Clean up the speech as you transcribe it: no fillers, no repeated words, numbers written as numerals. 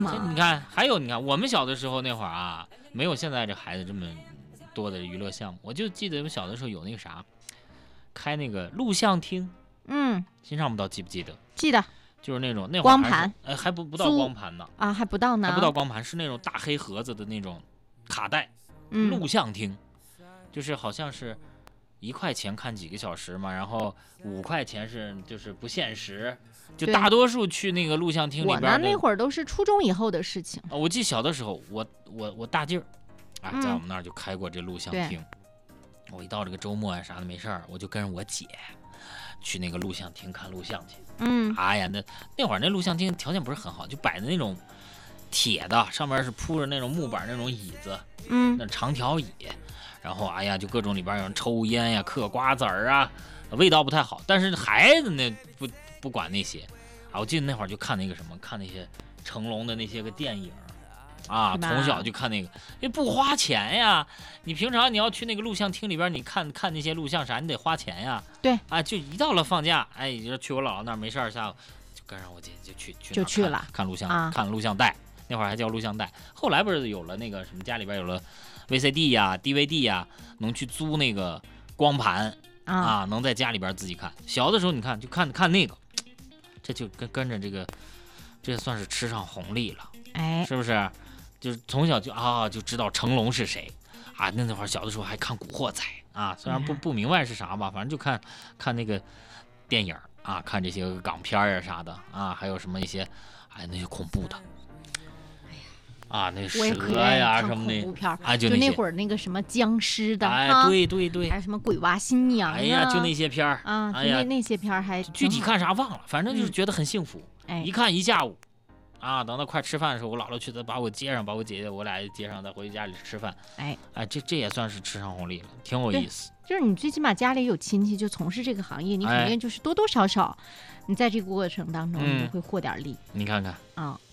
你看，还有你看，我们小的时候那会儿啊，没有现在这孩子这么多的娱乐项目。我就记得我们小的时候有那个啥，开那个录像厅。新上不知道记不记得？ 记得。 就是那种那会儿光盘， 还不到光盘呢啊，还不到呢， 还不到光盘，是那种大黑盒子的那种卡带，录像厅，就是好像是1块钱看几个小时嘛，然后5块钱就是不限时，就大多数去那个录像厅里边。 我呢那会儿都是初中以后的事情。 我记得小的时候，我大弟儿啊，在我们那儿就开过这录像厅。我一到这个周末啊啥的没事儿，我就跟着我姐去那个录像厅看录像去。哎呀，那会儿那录像厅条件不是很好，就摆的那种铁的，上面是铺着那种木板那种椅子，那长条椅，然后哎呀，就各种里边有人抽烟呀、嗑瓜子儿啊，味道不太好。但是孩子呢不管那些啊，我记得那会儿就看那个什么，看那些成龙的那些个电影。啊，从小就看那个，因为不花钱呀。你平常你要去那个录像厅里边，你看那些录像啥，你得花钱呀。 对啊，就一到了放假，哎，就去我姥姥那儿没事儿，下午就跟上我姐就去了看录像，看录像带。那会儿还叫录像带，后来不是有了那个什么，家里边有了 VCD 呀、DVD 呀，能去租那个光盘啊，能在家里边自己看。小的时候你看就看那个，这就跟着这个，这算是吃上红利了， 哎， 是不是？就是从小就知道成龙是谁啊，那会儿小的时候还看《古惑仔》啊，虽然不明白是啥吧，反正就看那个电影啊，看这些港片啊啥的啊，还有什么一些那些恐怖的，那蛇呀什么的恐怖片啊，就那会儿那个什么僵尸的， 对， 还有什么鬼娃新娘哎呀，就那些片啊，那些片还具体看啥忘了，反正就是觉得很幸福，一看一下午。等到快吃饭的时候，我姥姥去把我接上，把我姐姐我俩接上，再回家里吃饭。这也算是吃上红利了，挺有意思。 就是你最起码家里有亲戚就从事这个行业，你肯定就是多多少少，你在这个过程当中你会获点利。 你看看